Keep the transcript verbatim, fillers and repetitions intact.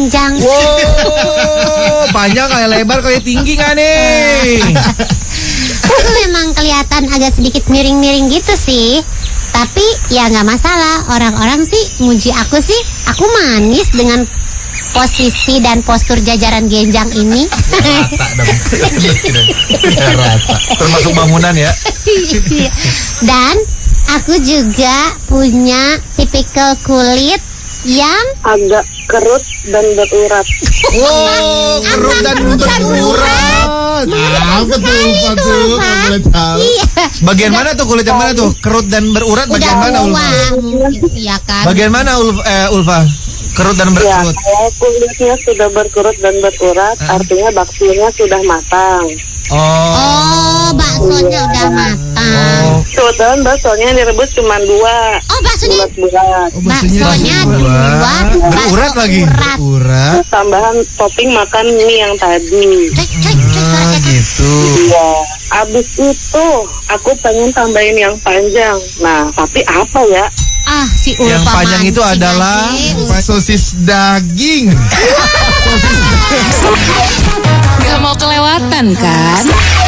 genjang. Wow, panjang kayak lebar kayak tinggi nggak nih? Itu memang kelihatan agak sedikit miring-miring gitu sih. Tapi ya nggak masalah. Orang-orang sih muji aku sih. Aku manis dengan posisi dan postur jajaran genjang ini. Rata dong. Rata. Termasuk bangunan ya. Dan aku juga punya tipikal kulit yang agak kerut dan berurat. Wow, kerut dan berurat. Apa tuh Ulfa tuh? Kalau boleh tahu. Iya. Bagian mana tuh kulit yang mana tuh? Kerut dan berurat bagian Udah mana Ulfa? tua mungkin, iya kan. Bagian mana Ulfa? Eh, Ulfa? Kerut dan Ya, berkerut. kalau kulitnya sudah berkerut dan berurat, Ah. artinya baksonya sudah matang. Oh. Oh, baksonya udah matang. Oh. Kebetulan baksonya direbus cuma dua. Oh, baksonya Bulat-bulat. Oh, baksonya bakso dua, bulat. Berurat bakso lagi. urat. Urat. Tambahan topping makan mie yang tadi. Cek, cek, cek suara Ah, siapa? gitu. Iya. Abis itu aku pengen tambahin yang panjang. Nah, tapi apa ya? Ah, si Ulfa Yang panjang itu mancing adalah aja. Sosis daging. Gak mau kelewatan kan?